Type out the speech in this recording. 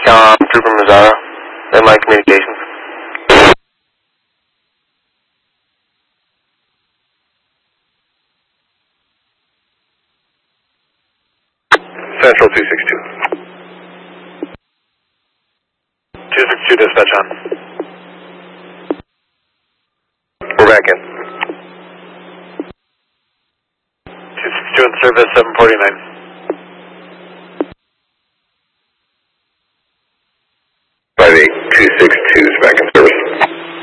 TACOM, Trooper Mazzara, landline communications. Central 262. 262 dispatch on. We're back in. 262 in service, 749.